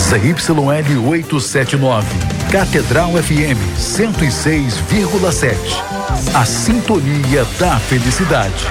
ZYL 879, Catedral FM 106,7. A sintonia da felicidade.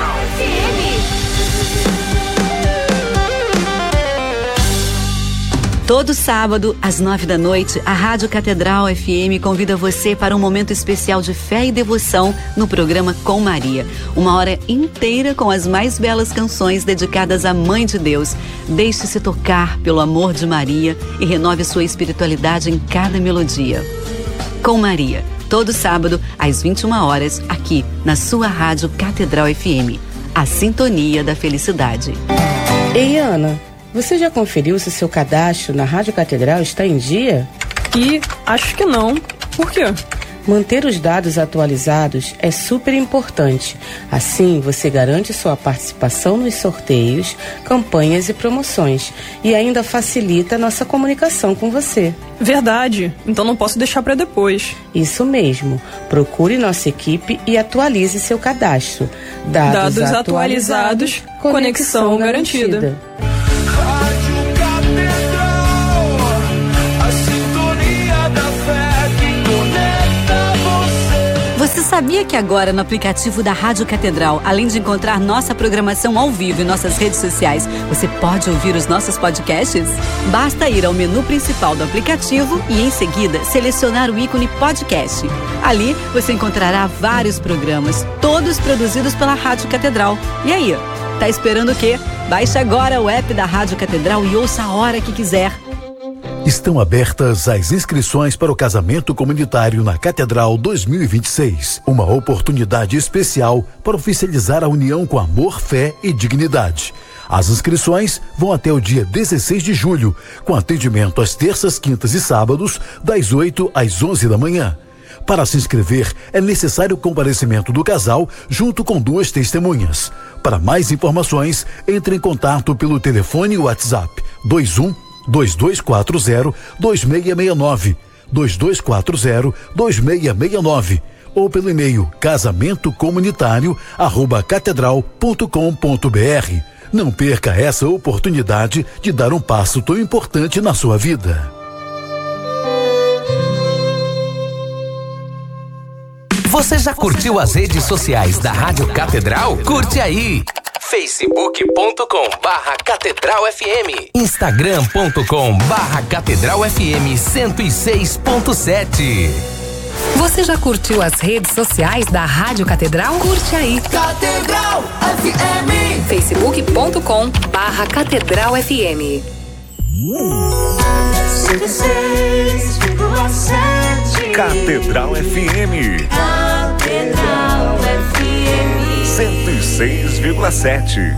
Todo sábado, às 9h, a Rádio Catedral FM convida você para um momento especial de fé e devoção no programa Com Maria. Uma hora inteira com as mais belas canções dedicadas à Mãe de Deus. Deixe-se tocar pelo amor de Maria e renove sua espiritualidade em cada melodia. Com Maria, todo sábado, às 21h, aqui na sua Rádio Catedral FM. A sintonia da felicidade. Ei, Ana, você já conferiu se seu cadastro na Rádio Catedral está em dia? Acho que não. Por quê? Manter os dados atualizados é super importante. Assim, você garante sua participação nos sorteios, campanhas e promoções. E ainda facilita a nossa comunicação com você. Verdade. Então não posso deixar para depois. Isso mesmo. Procure nossa equipe e atualize seu cadastro. Dados atualizados, conexão garantida. Você sabia que agora no aplicativo da Rádio Catedral, além de encontrar nossa programação ao vivo em nossas redes sociais, você pode ouvir os nossos podcasts? Basta ir ao menu principal do aplicativo e em seguida selecionar o ícone podcast. Ali você encontrará vários programas, todos produzidos pela Rádio Catedral. E aí, tá esperando o quê? Baixe agora o app da Rádio Catedral e ouça a hora que quiser. Estão abertas as inscrições para o casamento comunitário na Catedral 2026. Uma oportunidade especial para oficializar a união com amor, fé e dignidade. As inscrições vão até o dia 16 de julho, com atendimento às terças, quintas e sábados, das 8 às 11 da manhã. Para se inscrever, é necessário o comparecimento do casal junto com 2 testemunhas. Para mais informações, entre em contato pelo telefone e WhatsApp 2240-2669, 2240-2669, ou pelo e-mail casamentocomunitário@catedral.com.br. Não perca essa oportunidade de dar um passo tão importante na sua vida. Você já curtiu as redes sociais da Rádio Catedral? Curte aí! facebook.com/Catedral FM, instagram.com/Catedral FM 106.7. Você já curtiu as redes sociais da Rádio Catedral? Curte aí. Catedral FM, facebook.com/Catedral FM. 106,7 Catedral FM. Catedral FM 106,7.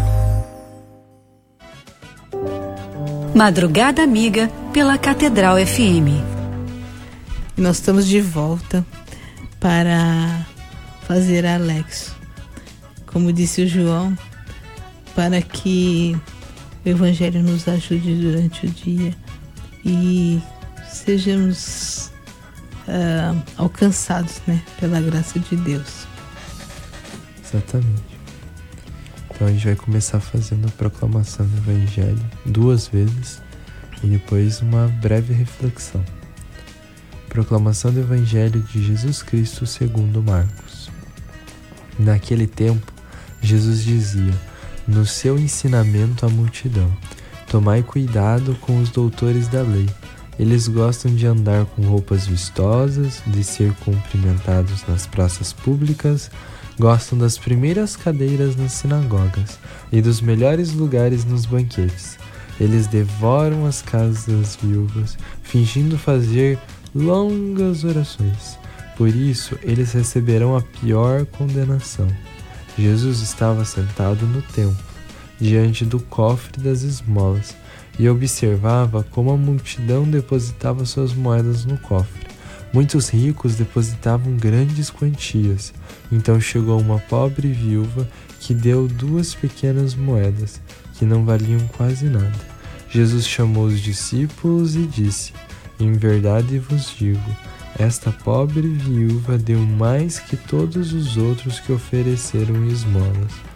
Madrugada Amiga pela Catedral FM. Nós estamos de volta para fazer Alexo, como disse o João, para que o Evangelho nos ajude durante o dia e sejamos alcançados, né, pela graça de Deus. Exatamente. Então a gente vai começar fazendo a proclamação do Evangelho 2 vezes e depois uma breve reflexão. Proclamação do Evangelho de Jesus Cristo segundo Marcos. Naquele tempo, Jesus dizia, no seu ensinamento à multidão, tomai cuidado com os doutores da lei. Eles gostam de andar com roupas vistosas, de ser cumprimentados nas praças públicas, gostam das primeiras cadeiras nas sinagogas e dos melhores lugares nos banquetes. Eles devoram as casas das viúvas, fingindo fazer longas orações. Por isso, eles receberão a pior condenação. Jesus estava sentado no templo, diante do cofre das esmolas, e observava como a multidão depositava suas moedas no cofre. Muitos ricos depositavam grandes quantias. Então chegou uma pobre viúva que deu 2 pequenas moedas, que não valiam quase nada. Jesus chamou os discípulos e disse, em verdade vos digo, esta pobre viúva deu mais que todos os outros que ofereceram esmolas.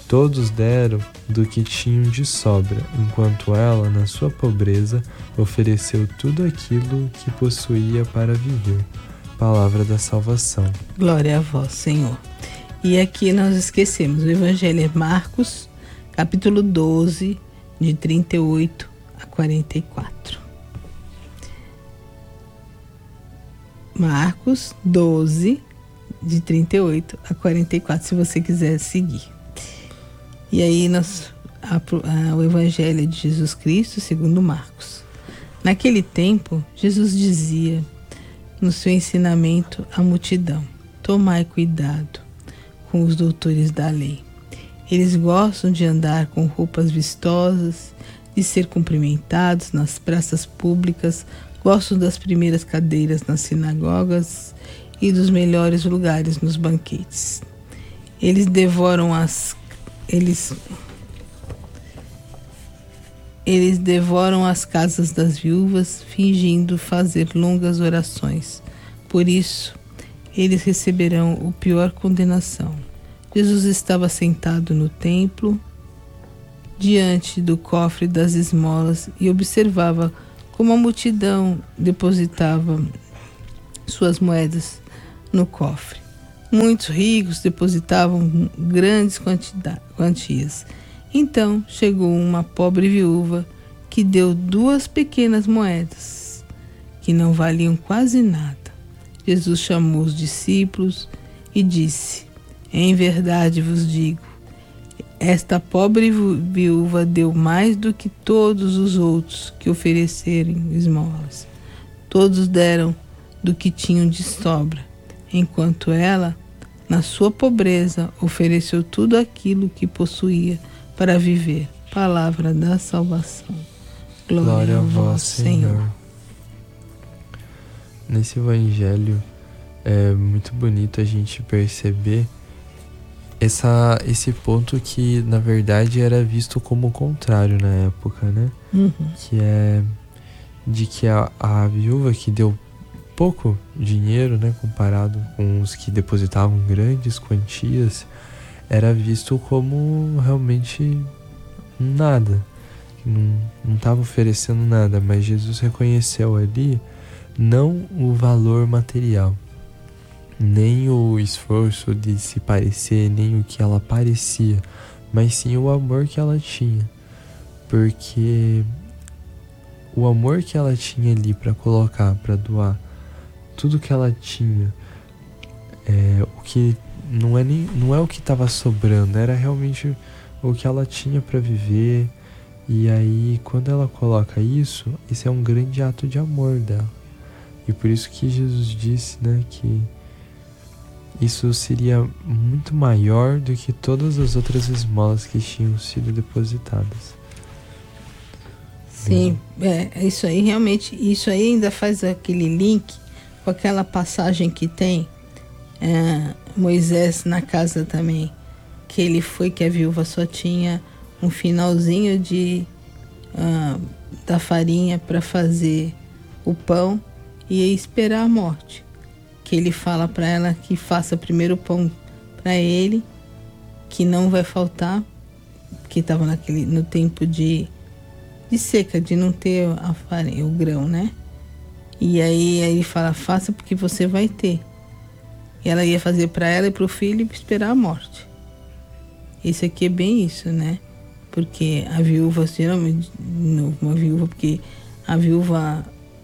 Todos deram do que tinham de sobra, enquanto ela, na sua pobreza, ofereceu tudo aquilo que possuía para viver. Palavra da salvação. Glória a vós, Senhor. E aqui nós esquecemos, o Evangelho é Marcos, capítulo 12, de 38 a 44. Marcos 12, de 38 a 44, se você quiser seguir. E aí o Evangelho de Jesus Cristo, segundo Marcos. Naquele tempo, Jesus dizia no seu ensinamento à multidão: tomai cuidado com os doutores da lei. Eles gostam de andar com roupas vistosas, de ser cumprimentados nas praças públicas, gostam das primeiras cadeiras nas sinagogas e dos melhores lugares nos banquetes. Eles devoram as casas das viúvas, fingindo fazer longas orações. Por isso, eles receberão a pior condenação. Jesus estava sentado no templo, diante do cofre das esmolas, e observava como a multidão depositava suas moedas no cofre. Muitos ricos depositavam grandes quantias. Então chegou uma pobre viúva que deu 2 pequenas moedas, que não valiam quase nada. Jesus chamou os discípulos e disse: em verdade vos digo, esta pobre viúva deu mais do que todos os outros que ofereceram esmolas. Todos deram do que tinham de sobra, enquanto ela, na sua pobreza, ofereceu tudo aquilo que possuía para viver. Palavra da salvação. Glória a vós, Senhor. Nesse evangelho é muito bonito a gente perceber esse ponto que, na verdade, era visto como o contrário na época, né? Que é de que a viúva que deu pouco dinheiro, né, comparado com os que depositavam grandes quantias, era visto como realmente nada, não estava oferecendo nada, mas Jesus reconheceu ali não o valor material, nem o esforço de se parecer, nem o que ela parecia, mas sim o amor que ela tinha, porque o amor que ela tinha ali para colocar, para doar tudo que ela tinha, o que não é o que estava sobrando, era realmente o que ela tinha para viver. E aí, quando ela coloca isso, esse é um grande ato de amor dela. E por isso que Jesus disse, né, que isso seria muito maior do que todas as outras esmolas que tinham sido depositadas. Sim, isso aí realmente, isso aí ainda faz aquele link com aquela passagem que tem Moisés na casa também, que ele foi, que a viúva só tinha um finalzinho da farinha para fazer o pão e ia esperar a morte. Que ele fala para ela que faça primeiro o pão para ele, que não vai faltar, que estava no tempo de seca, de não ter a farinha, o grão, né? E aí ele fala: faça porque você vai ter. E ela ia fazer para ela e para o filho e esperar a morte. Isso aqui é bem isso, né? Porque a viúva, geralmente, uma viúva, porque a viúva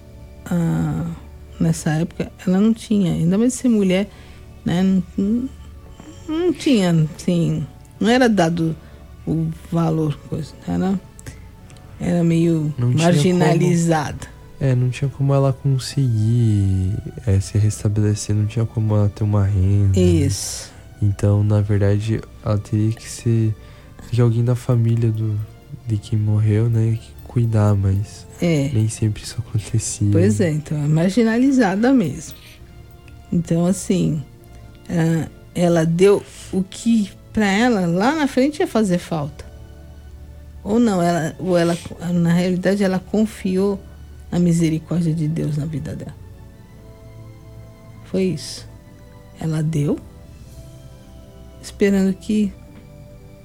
nessa época, ela não tinha, ainda mais ser mulher, né? Não tinha, assim, não era dado o valor, coisa, era meio marginalizada. Não tinha como ela conseguir se restabelecer, não tinha como ela ter uma renda. Isso. Então, na verdade, ela teria que ser de alguém da família de quem morreu, né, que cuidar, mas nem sempre isso acontecia. Pois é, então é marginalizada mesmo. Então, assim, ela deu o que para ela lá na frente ia fazer falta. Ou não, ela na realidade ela confiou na misericórdia de Deus na vida dela. Foi isso. Ela deu, esperando que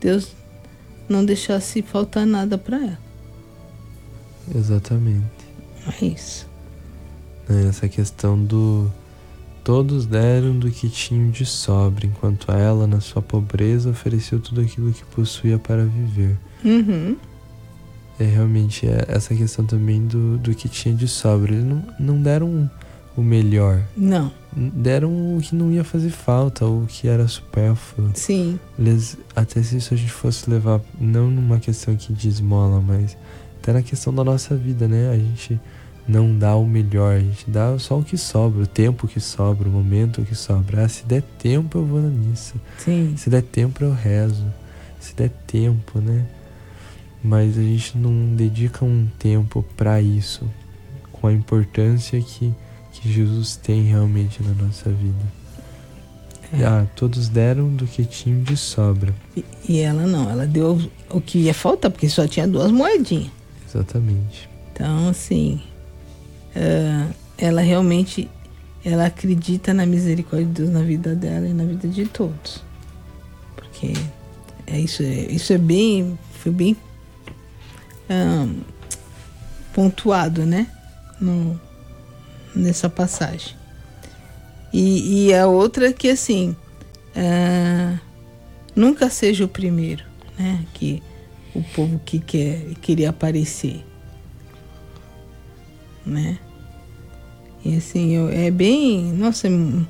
Deus não deixasse faltar nada para ela. Exatamente. É isso. Essa questão do todos deram do que tinham de sobra, enquanto ela, na sua pobreza, ofereceu tudo aquilo que possuía para viver. Uhum. Realmente essa questão também do que tinha de sobra. Eles não deram o melhor. Não. Deram o que não ia fazer falta, o que era supérfluo. Sim. Eles, até se isso a gente fosse levar, não numa questão aqui de esmola, mas até na questão da nossa vida, né? A gente não dá o melhor, a gente dá só o que sobra, o tempo que sobra, o momento que sobra. Se der tempo eu vou na missa. Sim. Se der tempo eu rezo. Se der tempo, né? Mas a gente não dedica um tempo para isso, com a importância que Jesus tem realmente na nossa vida. Todos deram do que tinham de sobra. E ela não, ela deu o que ia faltar, porque só tinha 2 moedinhas. Exatamente. Então, assim, ela realmente, ela acredita na misericórdia de Deus na vida dela e na vida de todos. Porque isso foi bem pontuado, né? Nessa passagem. E a outra que, assim, nunca seja o primeiro, né? Que o povo que queria aparecer, né? E assim, é bem... Nossa,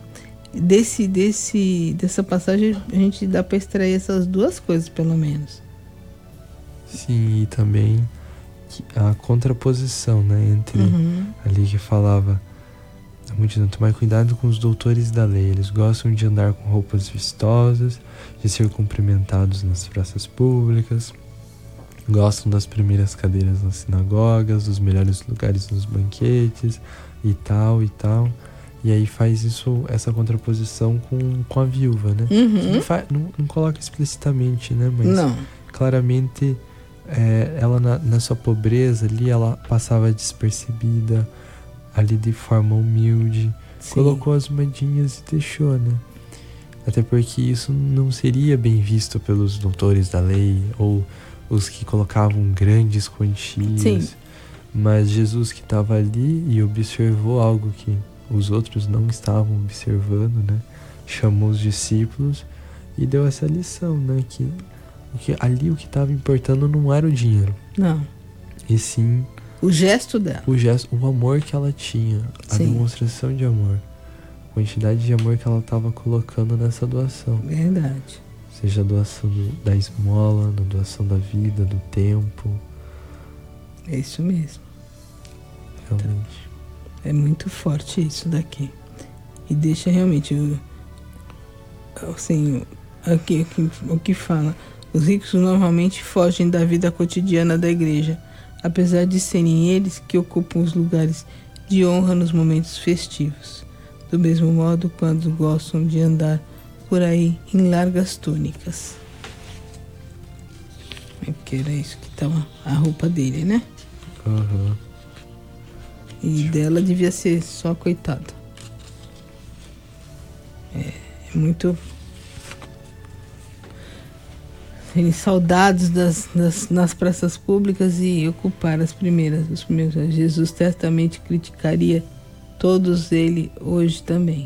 dessa passagem a gente dá para extrair essas 2 coisas, pelo menos. Sim, e também a contraposição, né? Entre ali que falava a multidão, tomar cuidado com os doutores da lei. Eles gostam de andar com roupas vistosas, de ser cumprimentados nas praças públicas, gostam das primeiras cadeiras nas sinagogas, dos melhores lugares nos banquetes e tal. E aí faz essa contraposição com a viúva, né? Não coloca explicitamente, né? Mas não. Claramente ela na sua pobreza ali, ela passava despercebida, ali de forma humilde. Sim. Colocou as moedinhas e deixou, né? Até porque isso não seria bem visto pelos doutores da lei ou os que colocavam grandes quantias. Sim. Mas Jesus, que estava ali e observou algo que os outros não estavam observando, né? Chamou os discípulos e deu essa lição, né? Que ali o que estava importando não era o dinheiro. Não. E sim... o gesto dela. O amor que ela tinha. A demonstração de amor. A quantidade de amor que ela estava colocando nessa doação. Verdade. Seja a doação da esmola, a doação da vida, do tempo. É isso mesmo. Realmente. É muito forte isso daqui. E deixa realmente... assim, o que fala... Os ricos normalmente fogem da vida cotidiana da igreja, apesar de serem eles que ocupam os lugares de honra nos momentos festivos. Do mesmo modo, quando gostam de andar por aí em largas túnicas. É porque era isso que estava a roupa dele, né? Uhum. E dela devia ser só coitada. É muito... serem saudados nas praças públicas e ocupar os primeiros. Jesus certamente criticaria todos eles hoje também.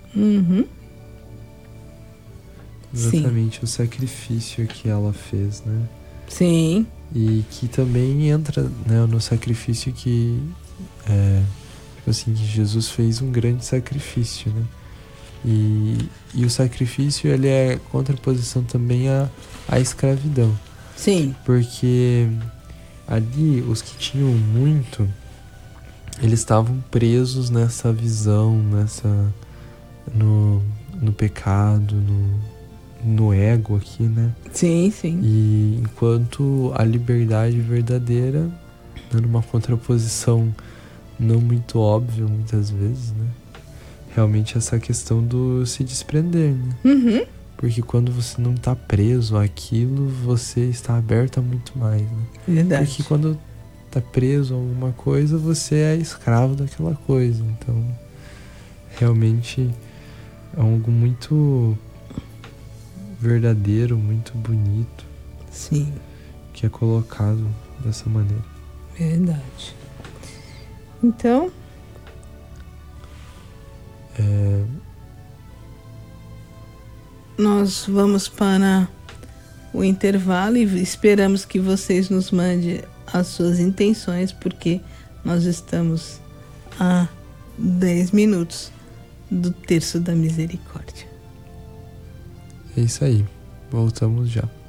Exatamente. Sim. O sacrifício que ela fez, né? Sim. E que também entra, né, no sacrifício que tipo assim, que Jesus fez um grande sacrifício, né? E o sacrifício, ele é contraposição também à escravidão. Sim. Porque ali, os que tinham muito, eles estavam presos nessa visão, no pecado, no ego aqui, né? Sim, sim. E enquanto a liberdade verdadeira, dando uma contraposição não muito óbvia muitas vezes, né? Realmente essa questão do se desprender, né? Porque quando você não está preso àquilo, você está aberto a muito mais, né? Verdade. Porque quando está preso a alguma coisa, você é escravo daquela coisa. Então, realmente é algo muito verdadeiro, muito bonito. Sim. Que é colocado dessa maneira. Verdade. Então, nós vamos para o intervalo e esperamos que vocês nos mandem as suas intenções, porque nós estamos a 10 minutos do Terço da Misericórdia. É isso aí. Voltamos já.